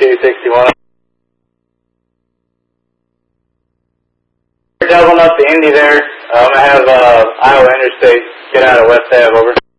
261. Doubling up the Indy there. I'm going to have Iowa Interstate get out of West Ave, over.